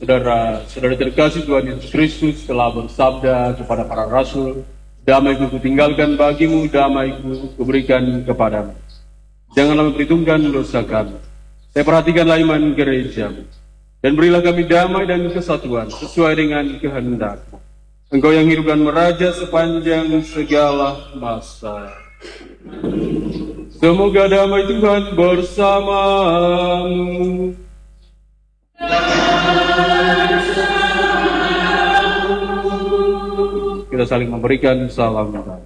Saudara terkasih Tuhan Yesus Kristus telah bersabda kepada para rasul, damaiku kutinggalkan bagimu, damaiku kuberikan kepadamu. Janganlah memperhitungkan dosa kami. Saya perhatikanlah iman gerejamu. Dan berilah kami damai dan kesatuan sesuai dengan kehendak-Mu. Engkau yang hidup dan meraja sepanjang segala masa. Semoga damai Tuhan bersamamu. Kita saling memberikan salam.